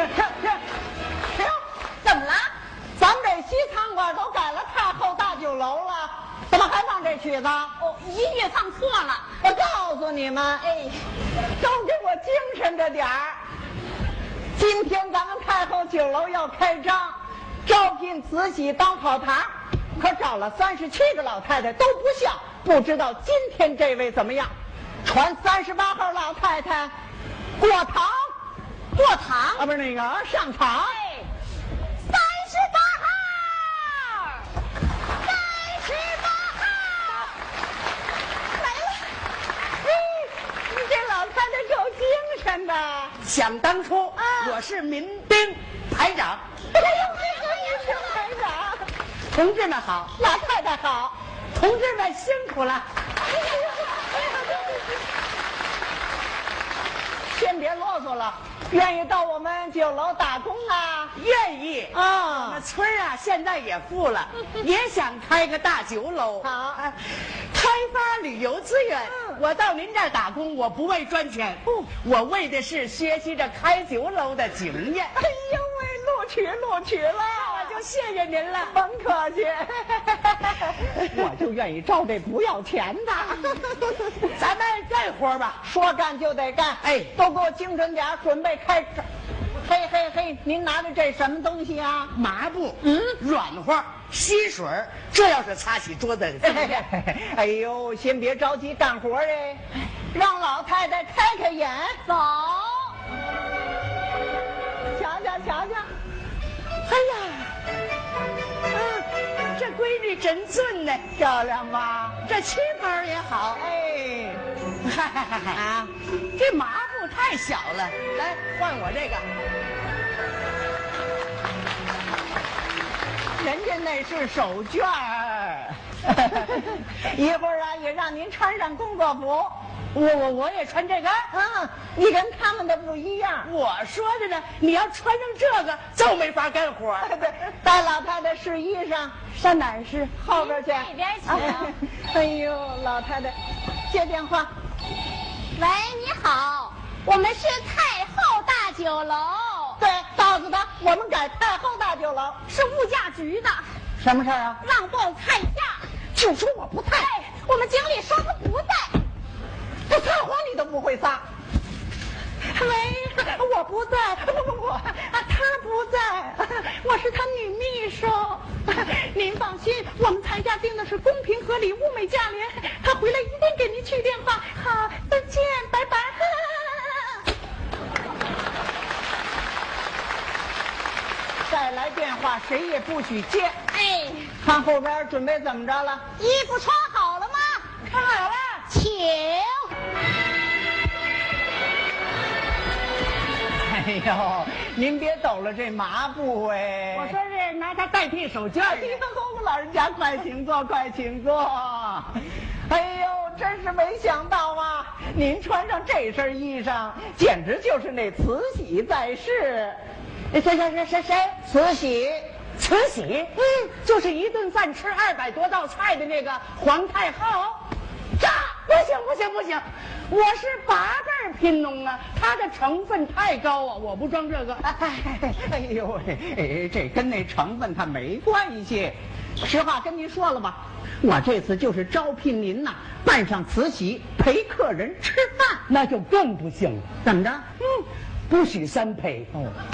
停！怎么了？咱们这西餐馆都改了太后大酒楼了，怎么还放这曲子？ 哦，音乐放错了。 我告诉你们， 哎， 都给我精神着点儿。今天咱们太后酒楼要开张，招聘慈禧当跑堂，可找了37个老太太都不像，不知道今天这位怎么样？传38号老太太过堂， 过堂啊，不是那个上场。 哎，38号来了。 你这老太太够精神的。 想当初，我是民兵排长。 哎呦，这个是排长。 同志们好， 老太太好。 同志们辛苦了。 先别啰嗦了，愿意到我们酒楼打工啊？ 愿意啊我们村啊现在也富了，也想开个大酒楼。 好开发旅游资源。我到您这儿打工，我不为赚钱，我为的是学习着开酒楼的经验。 哎呦喂，录取了， 我就谢谢您了。 甭客气。我就愿意招这不要钱的。 咱们干活吧， 说干就得干。 哎都给我精神点，准备开始。嘿嘿嘿，您拿的这什么东西啊？ 麻布，软和，吸水，这要是擦起桌子， 哎呦，先别着急干活哎，让老太太开开眼。 走。 瞧瞧瞧瞧， 哎呀，这闺女真俊呢， 漂亮吧？ 这旗袍也好。 哎， 啊，这麻布太小了，来换我这个。 人家那是手绢儿。一会儿啊，也让您穿上工作服。 我也穿这个。 你跟他们的不一样。 我说的呢，你要穿上这个就没法干活。 对，带老太太试衣裳，上哪儿试？后边去。 那边请。 哎呦，老太太，接电话。 喂，你好，我们是太后大酒楼。 对，告诉他我们改太后大酒楼。 是物价局的。 什么事儿啊？ 让报菜价。 就说我不在。 我们经理说他不在。 这撒谎你都不会撒。喂，我不在，不，他不在，我是他女秘书。您放心，我们菜价定的是公平合理、物美价廉。他回来一定给您去电话。好，再见，拜拜。再来电话，谁也不许接。 哎， 看后边准备怎么着了？ 衣服穿好了吗？ 看好了， 请。 哎呦，您别抖了这麻布哎！ 我说是拿它代替手绢。 哎呦，老人家快请坐，快请坐。哎呦，真是没想到啊！您穿上这身衣裳，简直就是那慈禧在世。谁？慈禧。 慈禧，就是一顿饭吃200多道菜的那个皇太后。这不行，我是8辈贫农啊，它的成分太高啊，我不装这个。 哎呦喂，这跟那成分它没关系。实话跟您说了吧，我这次就是招聘您呐，扮上慈禧陪客人吃饭。 那就更不行了。 怎么着？ 不许3陪。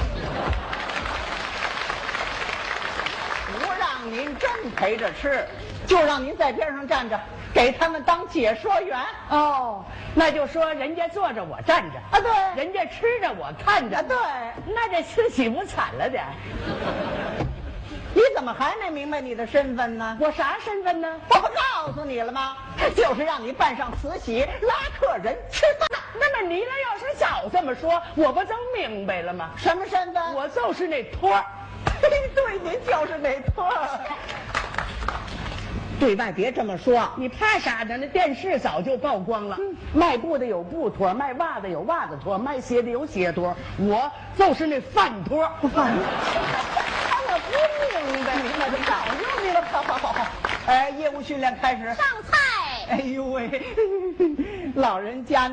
不让您真陪着吃，就让您在边上站着，给他们当解说员。 哦，那就说人家坐着我站着啊，对， 人家吃着我看着。 啊，对， 那这慈禧不惨了点？ 你怎么还没明白你的身份呢？ 我啥身份呢？ 我不告诉你了吗？就是让你扮上慈禧拉客人吃饭。 那么你呢？要是早这么说，我不就明白了吗？ 什么身份？ 我就是那托儿。 对，您就是那托儿。对外别这么说， 你怕啥呢？那电视早就曝光了。卖布的有布托，卖袜子有袜子托，卖鞋的有鞋托，我就是那饭托。 我不明白，明白就早就明白。好。业务训练开始。 上菜。 哎呦喂，老人家。